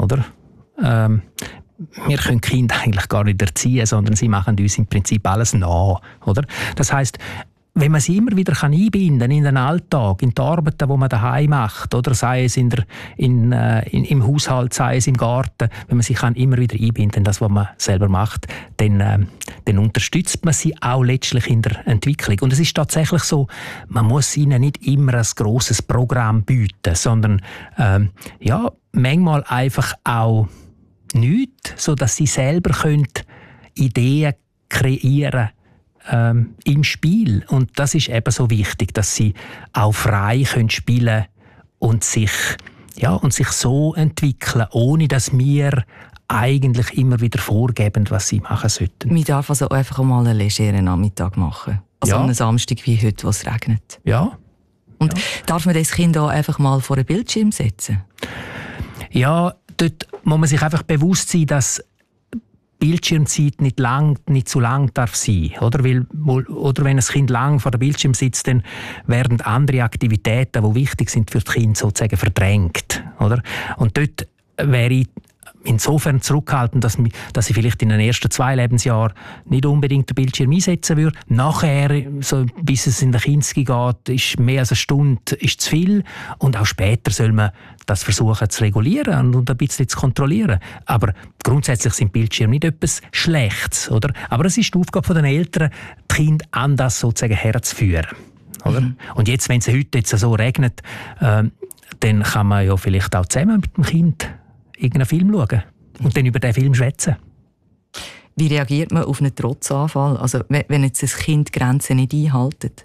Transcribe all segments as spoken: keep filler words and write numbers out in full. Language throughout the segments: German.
oder? Ähm, wir können Kinder eigentlich gar nicht erziehen, sondern sie machen uns im Prinzip alles nach, oder? Das heisst, wenn man sie immer wieder kann einbinden in den Alltag, in die Arbeiten, die man daheim macht, oder sei es in der, in, äh, in, im Haushalt, sei es im Garten, wenn man sie kann immer wieder einbinden in das, was man selber macht, dann, äh, dann unterstützt man sie auch letztlich in der Entwicklung. Und es ist tatsächlich so, man muss ihnen nicht immer ein grosses Programm bieten, sondern äh, ja, manchmal einfach auch nichts, sodass sie selber können Ideen kreieren ähm, im Spiel. Und das ist eben so wichtig, dass sie auch frei können spielen und sich, ja, und sich so entwickeln, ohne dass wir eigentlich immer wieder vorgeben, was sie machen sollten. Man darf also einfach mal einen legeren Nachmittag machen. Also ja. an einem Samstag wie heute, wo es regnet. Ja. Und ja. darf man das Kind auch einfach mal vor einen Bildschirm setzen? Ja, dort muss man sich einfach bewusst sein, dass Bildschirmzeit nicht lang, nicht zu lang darf sein, oder? Weil, oder wenn ein Kind lang vor dem Bildschirm sitzt, dann werden andere Aktivitäten, die wichtig sind für das Kind, sozusagen verdrängt, oder? Und dort wäre ich insofern zurückhaltend, dass, dass ich vielleicht in den ersten zwei Lebensjahren nicht unbedingt den Bildschirm einsetzen würde. Nachher, so, bis es in der Kinski geht, ist mehr als eine Stunde ist zu viel. Und auch später soll man das versuchen zu regulieren und, und ein bisschen zu kontrollieren. Aber grundsätzlich sind Bildschirme nicht etwas Schlechtes, oder? Aber es ist die Aufgabe der Eltern, die Kinder an das sozusagen herzuführen. Oder? Mhm. Und jetzt, wenn es heute jetzt so regnet, äh, dann kann man ja vielleicht auch zusammen mit dem Kind irgendeinen Film schauen und dann über den Film schwätzen. Wie reagiert man auf einen Trotzanfall? Also wenn jetzt ein Kind Grenzen nicht einhält?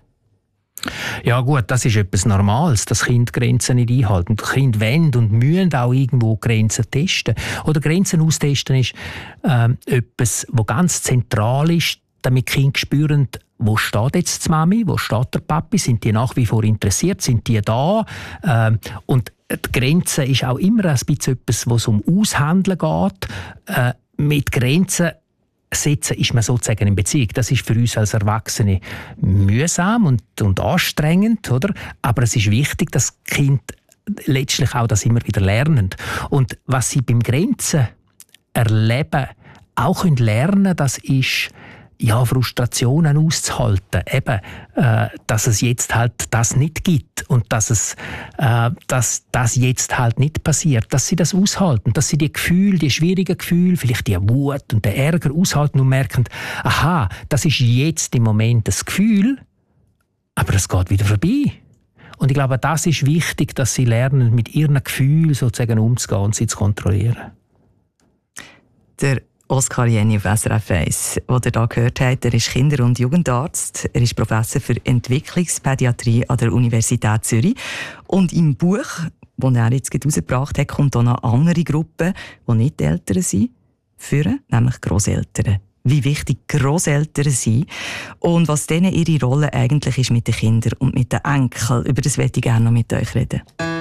Ja gut, das ist etwas Normales, dass Kinder Grenzen nicht einhalten. Die Kinder wollen und müssen auch irgendwo Grenzen testen. Oder Grenzen austesten ist ähm, etwas, was ganz zentral ist, damit die Kinder spüren, wo steht jetzt die Mami, wo steht der Papi, sind die nach wie vor interessiert, sind die da? Ähm, und die Grenze ist auch immer ein bisschen etwas, wo es um Aushandeln geht. Äh, mit Grenzen setzen ist man sozusagen in Beziehung. Das ist für uns als Erwachsene mühsam und, und anstrengend, oder? Aber es ist wichtig, dass die Kinder letztlich auch das immer wieder lernen. Und was sie beim Grenzen erleben, auch lernen können, das ist ja, Frustrationen auszuhalten, eben, äh, dass es jetzt halt das nicht gibt und dass es, äh, dass das jetzt halt nicht passiert, dass sie das aushalten, dass sie die Gefühle, die schwierigen Gefühle, vielleicht die Wut und den Ärger aushalten und merken, aha, das ist jetzt im Moment das Gefühl, aber es geht wieder vorbei. Und ich glaube, das ist wichtig, dass sie lernen, mit ihren Gefühlen sozusagen umzugehen und sie zu kontrollieren. Der Oskar Jenny auf S R F eins, den ihr hier gehört habt, er ist Kinder- und Jugendarzt, er ist Professor für Entwicklungspädiatrie an der Universität Zürich. Und im Buch, das er jetzt herausgebracht hat, kommt auch noch eine andere Gruppe, die nicht die Eltern sind, führen, nämlich Grosseltern. Wie wichtig Grosseltern sind und was denen ihre Rolle eigentlich ist mit den Kindern und mit den Enkeln. Über das möchte ich gerne noch mit euch reden.